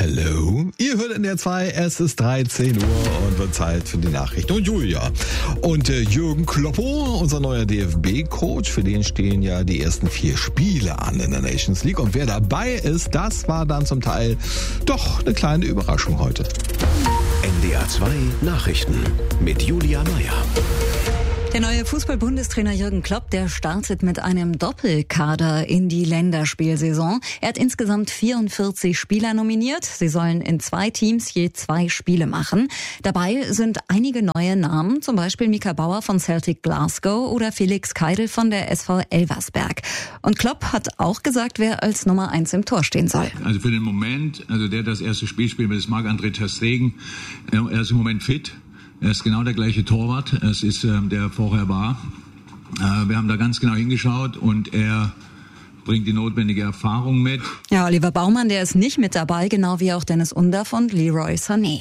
Hallo, ihr hört NDR 2, es ist 13 Uhr und wird Zeit für die Nachrichten. Und Julia und Jürgen Kloppo, unser neuer DFB-Coach, für den stehen ja die ersten 4 Spiele an in der Nations League. Und wer dabei ist, das war dann zum Teil doch eine kleine Überraschung heute. NDR 2 Nachrichten mit Julia Meyer. Der neue Fußball-Bundestrainer Jürgen Klopp, der startet mit einem Doppelkader in die Länderspielsaison. Er hat insgesamt 44 Spieler nominiert. Sie sollen in 2 Teams je 2 Spiele machen. Dabei sind einige neue Namen, zum Beispiel Mika Bauer von Celtic Glasgow oder Felix Keidel von der SV Elversberg. Und Klopp hat auch gesagt, wer als Nummer 1 im Tor stehen soll. Also für den Moment, der das erste Spiel spielt, das ist Marc-André ter Stegen. Er ist im Moment fit. Er ist genau der gleiche Torwart, es ist der vorher war. Wir haben da ganz genau hingeschaut und er bringt die notwendige Erfahrung mit. Ja, Oliver Baumann, der ist nicht mit dabei, genau wie auch Dennis Undaff und Leroy Sané.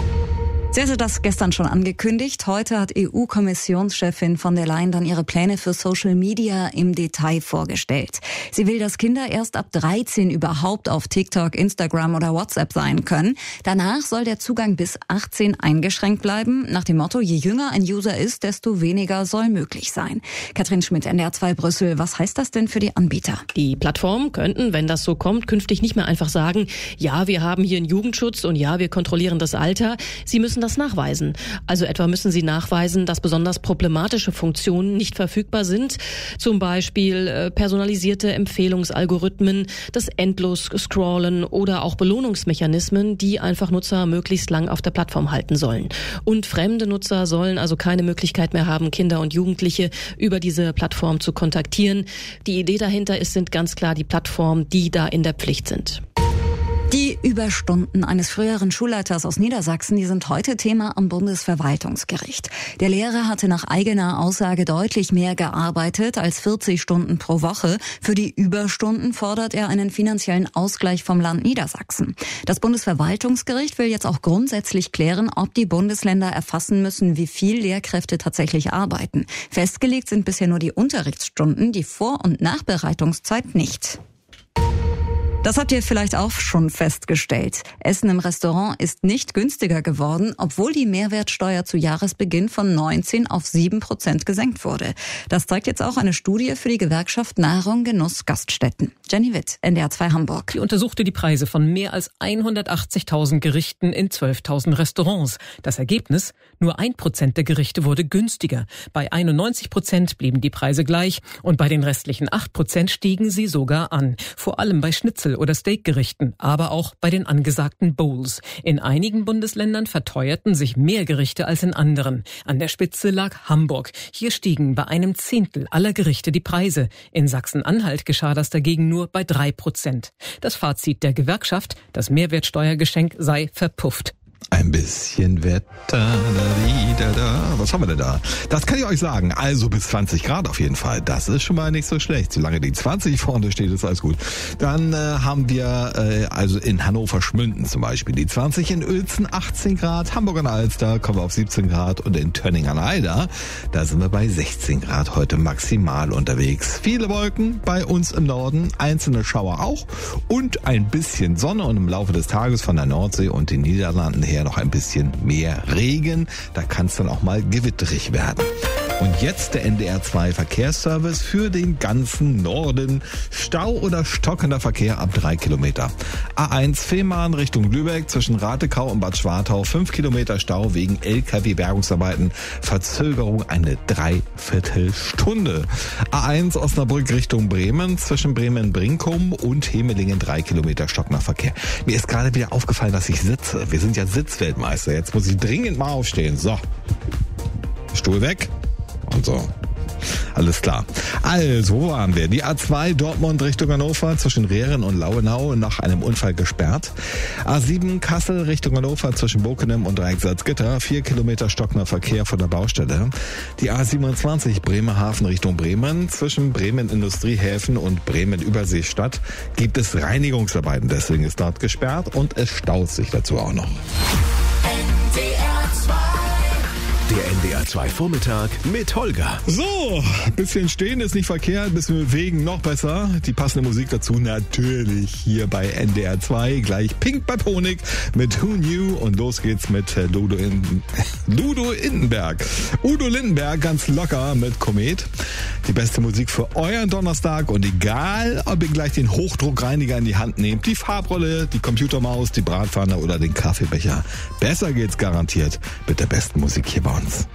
Sie hatte das gestern schon angekündigt. Heute hat EU-Kommissionschefin von der Leyen dann ihre Pläne für Social Media im Detail vorgestellt. Sie will, dass Kinder erst ab 13 überhaupt auf TikTok, Instagram oder WhatsApp sein können. Danach soll der Zugang bis 18 eingeschränkt bleiben. Nach dem Motto, je jünger ein User ist, desto weniger soll möglich sein. Katrin Schmidt, NDR 2 Brüssel. Was heißt das denn für die Anbieter? Die Plattformen könnten, wenn das so kommt, künftig nicht mehr einfach sagen, ja, wir haben hier einen Jugendschutz und ja, wir kontrollieren das Alter. Sie müssen das nachweisen. Also etwa müssen sie nachweisen, dass besonders problematische Funktionen nicht verfügbar sind. Zum Beispiel personalisierte Empfehlungsalgorithmen, das Endlos-Scrollen oder auch Belohnungsmechanismen, die einfach Nutzer möglichst lang auf der Plattform halten sollen. Und fremde Nutzer sollen also keine Möglichkeit mehr haben, Kinder und Jugendliche über diese Plattform zu kontaktieren. Die Idee dahinter sind ganz klar die Plattformen, die da in der Pflicht sind. Die Überstunden eines früheren Schulleiters aus Niedersachsen, die sind heute Thema am Bundesverwaltungsgericht. Der Lehrer hatte nach eigener Aussage deutlich mehr gearbeitet als 40 Stunden pro Woche. Für die Überstunden fordert er einen finanziellen Ausgleich vom Land Niedersachsen. Das Bundesverwaltungsgericht will jetzt auch grundsätzlich klären, ob die Bundesländer erfassen müssen, wie viel Lehrkräfte tatsächlich arbeiten. Festgelegt sind bisher nur die Unterrichtsstunden, die Vor- und Nachbereitungszeit nicht. Das habt ihr vielleicht auch schon festgestellt. Essen im Restaurant ist nicht günstiger geworden, obwohl die Mehrwertsteuer zu Jahresbeginn von 19 auf 7% gesenkt wurde. Das zeigt jetzt auch eine Studie für die Gewerkschaft Nahrung, Genuss, Gaststätten. Jenny Witt, NDR 2 Hamburg. Die untersuchte die Preise von mehr als 180.000 Gerichten in 12.000 Restaurants. Das Ergebnis? Nur 1% der Gerichte wurde günstiger. Bei 91% blieben die Preise gleich und bei den restlichen 8% stiegen sie sogar an. Vor allem bei Schnitzel- oder Steakgerichten, aber auch bei den angesagten Bowls. In einigen Bundesländern verteuerten sich mehr Gerichte als in anderen. An der Spitze lag Hamburg. Hier stiegen bei einem Zehntel aller Gerichte die Preise. In Sachsen-Anhalt geschah das dagegen nur bei 3%. Das Fazit der Gewerkschaft, das Mehrwertsteuergeschenk sei verpufft. Ein bisschen Wetter, was haben wir denn da? Das kann ich euch sagen. Also bis 20 Grad auf jeden Fall. Das ist schon mal nicht so schlecht. Solange die 20 vorne steht, ist alles gut. Dann haben wir also in Hannover-Schmünden zum Beispiel die 20, in Uelzen 18 Grad, Hamburg an der Alster kommen wir auf 17 Grad und in Tönning an der Eider, da sind wir bei 16 Grad heute maximal unterwegs. Viele Wolken bei uns im Norden, einzelne Schauer auch und ein bisschen Sonne und im Laufe des Tages von der Nordsee und den Niederlanden her noch ein bisschen mehr Regen. Da kann es dann auch mal gewitterig werden. Und jetzt der NDR 2 Verkehrsservice für den ganzen Norden. Stau oder stockender Verkehr ab 3 Kilometer. A1 Fehmarn Richtung Lübeck zwischen Ratekau und Bad Schwartau 5 Kilometer Stau wegen LKW-Bergungsarbeiten. Verzögerung eine Dreiviertelstunde. A1 Osnabrück Richtung Bremen zwischen Bremen-Brinkum und Hemelingen 3 Kilometer stockender Verkehr. Mir ist gerade wieder aufgefallen, dass ich sitze. Wir sind ja Sitzweltmeister. Jetzt muss ich dringend mal aufstehen. So. Stuhl weg. Und so. Alles klar. Also, wo waren wir? Die A2 Dortmund Richtung Hannover zwischen Rehren und Lauenau nach einem Unfall gesperrt. A7 Kassel Richtung Hannover zwischen Bokenem und Dreieck-Salzgitter 4 Kilometer stockender Verkehr von der Baustelle. Die A27 Bremerhaven Richtung Bremen zwischen Bremen Industriehäfen und Bremen Überseestadt gibt es Reinigungsarbeiten. Deswegen ist dort gesperrt und es staut sich dazu auch noch. Der NDR 2 Vormittag mit Holger. So, ein bisschen stehen ist nicht verkehrt, ein bisschen bewegen noch besser. Die passende Musik dazu natürlich hier bei NDR 2. Gleich Pink bei Honig mit Who Knew und los geht's mit Udo Lindenberg. Udo Lindenberg ganz locker mit Komet. Die beste Musik für euren Donnerstag und egal, ob ihr gleich den Hochdruckreiniger in die Hand nehmt, die Farbrolle, die Computermaus, die Bratpfanne oder den Kaffeebecher. Besser geht's garantiert mit der besten Musik hier bei uns.